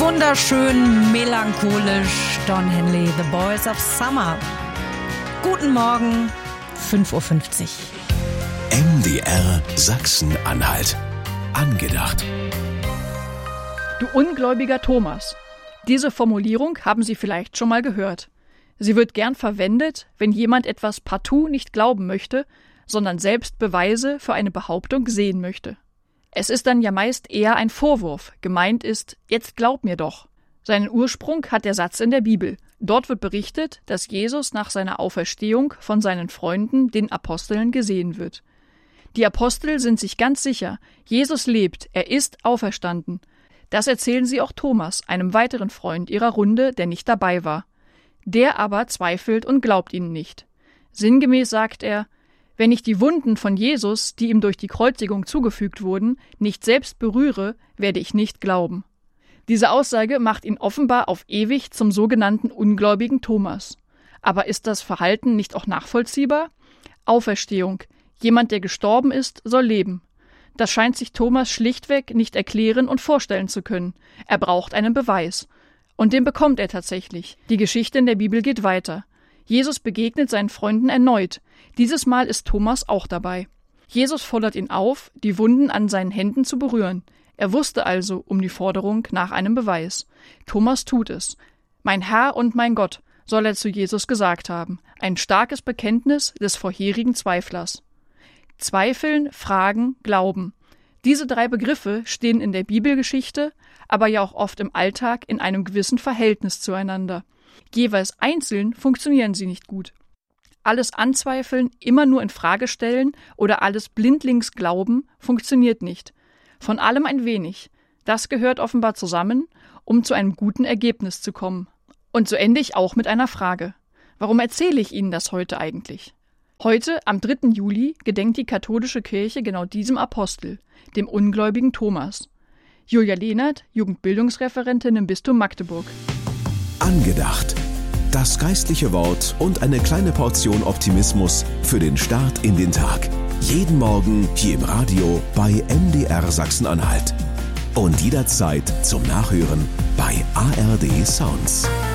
Wunderschön, melancholisch, Don Henley, The Boys of Summer. Guten Morgen, 5:50 Uhr. MDR Sachsen-Anhalt. Angedacht. Du ungläubiger Thomas. Diese Formulierung haben Sie vielleicht schon mal gehört. Sie wird gern verwendet, wenn jemand etwas partout nicht glauben möchte, sondern selbst Beweise für eine Behauptung sehen möchte. Es ist dann ja meist eher ein Vorwurf. Gemeint ist, jetzt glaub mir doch. Seinen Ursprung hat der Satz in der Bibel. Dort wird berichtet, dass Jesus nach seiner Auferstehung von seinen Freunden, den Aposteln, gesehen wird. Die Apostel sind sich ganz sicher, Jesus lebt, er ist auferstanden. Das erzählen sie auch Thomas, einem weiteren Freund ihrer Runde, der nicht dabei war. Der aber zweifelt und glaubt ihnen nicht. Sinngemäß sagt er: Wenn ich die Wunden von Jesus, die ihm durch die Kreuzigung zugefügt wurden, nicht selbst berühre, werde ich nicht glauben. Diese Aussage macht ihn offenbar auf ewig zum sogenannten ungläubigen Thomas. Aber ist das Verhalten nicht auch nachvollziehbar? Auferstehung. Jemand, der gestorben ist, soll leben. Das scheint sich Thomas schlichtweg nicht erklären und vorstellen zu können. Er braucht einen Beweis. Und den bekommt er tatsächlich. Die Geschichte in der Bibel geht weiter. Jesus begegnet seinen Freunden erneut. Dieses Mal ist Thomas auch dabei. Jesus fordert ihn auf, die Wunden an seinen Händen zu berühren. Er wusste also um die Forderung nach einem Beweis. Thomas tut es. Mein Herr und mein Gott, soll er zu Jesus gesagt haben. Ein starkes Bekenntnis des vorherigen Zweiflers. Zweifeln, Fragen, Glauben. Diese drei Begriffe stehen in der Bibelgeschichte, aber ja auch oft im Alltag in einem gewissen Verhältnis zueinander. Jeweils einzeln funktionieren sie nicht gut. Alles anzweifeln, immer nur in Frage stellen oder alles blindlings glauben, funktioniert nicht. Von allem ein wenig. Das gehört offenbar zusammen, um zu einem guten Ergebnis zu kommen. Und so ende ich auch mit einer Frage. Warum erzähle ich Ihnen das heute eigentlich? Heute, am 3. Juli, gedenkt die katholische Kirche genau diesem Apostel, dem ungläubigen Thomas. Julia Lehnert, Jugendbildungsreferentin im Bistum Magdeburg. Angedacht. Das geistliche Wort und eine kleine Portion Optimismus für den Start in den Tag. Jeden Morgen hier im Radio bei MDR Sachsen-Anhalt. Und jederzeit zum Nachhören bei ARD Sounds.